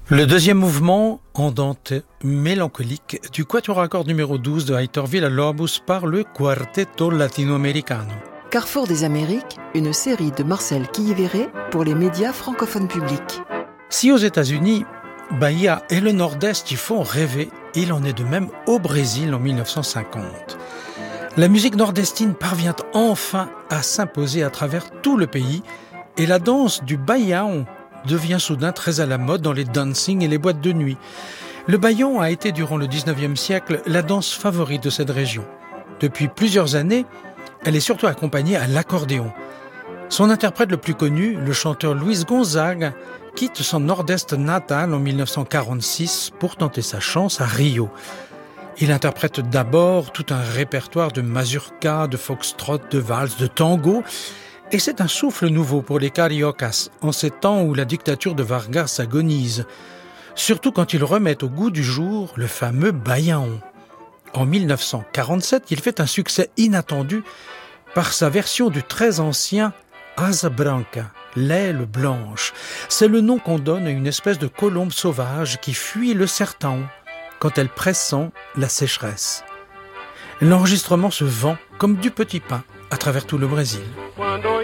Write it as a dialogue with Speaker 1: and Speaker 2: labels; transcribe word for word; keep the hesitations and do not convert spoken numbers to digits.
Speaker 1: Le deuxième mouvement, andante mélancolique, du quatuor à cordes numéro douze de Heitor Villa-Lobos par le Quartetto Latinoamericano.
Speaker 2: Carrefour des Amériques, une série de Marcel Quilliveré pour les médias francophones publics.
Speaker 1: Si aux États-Unis, Bahia et le Nord-Est y font rêver, il en est de même au Brésil en mille neuf cent cinquante. La musique nordestine parvient enfin à s'imposer à travers tout le pays et la danse du baião devient soudain très à la mode dans les dancing et les boîtes de nuit. Le baião a été durant le dix-neuvième siècle la danse favorite de cette région. Depuis plusieurs années, elle est surtout accompagnée à l'accordéon. Son interprète le plus connu, le chanteur Luis Gonzaga, quitte son nord-est natal en mille neuf cent quarante-six pour tenter sa chance à Rio. Il interprète d'abord tout un répertoire de mazurka, de foxtrot, de valses, de tango. Et c'est un souffle nouveau pour les cariocas en ces temps où la dictature de Vargas agonise. Surtout quand ils remettent au goût du jour le fameux baião. En mille neuf cent quarante-sept, il fait un succès inattendu par sa version du très ancien Asa Branca, l'aile blanche. C'est le nom qu'on donne à une espèce de colombe sauvage qui fuit le sertão quand elle pressent la sécheresse. L'enregistrement se vend comme du petit pain à travers tout le Brésil.